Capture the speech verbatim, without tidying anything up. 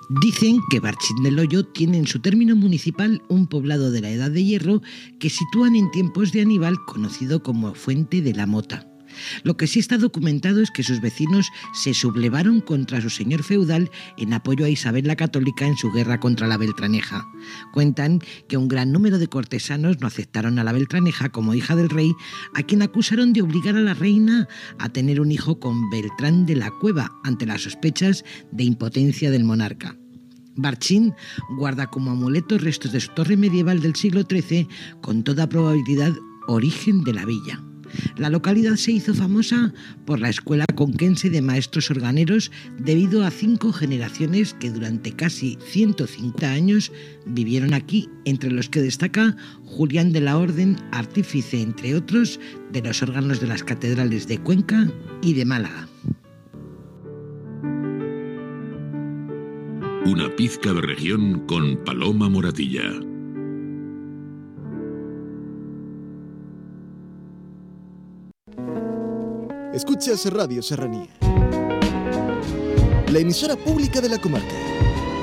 Dicen que Barchin del Hoyo tiene en su término municipal un poblado de la Edad de Hierro que sitúan en tiempos de Aníbal, conocido como Fuente de la Mota. Lo que sí está documentado es que sus vecinos se sublevaron contra su señor feudal en apoyo a Isabel la Católica en su guerra contra la Beltraneja. Cuentan que un gran número de cortesanos no aceptaron a la Beltraneja como hija del rey, a quien acusaron de obligar a la reina a tener un hijo con Beltrán de la Cueva ante las sospechas de impotencia del monarca. Barchin guarda como amuleto restos de su torre medieval del siglo trece, con toda probabilidad origen de la villa. La localidad se hizo famosa por la escuela conquense de maestros organeros debido a cinco generaciones que durante casi ciento cincuenta años vivieron aquí, entre los que destaca Julián de la Orden, artífice, entre otros, de los órganos de las catedrales de Cuenca y de Málaga. Una pizca de región con Paloma Moratilla. Escuchas Radio Serranía, la emisora pública de la comarca.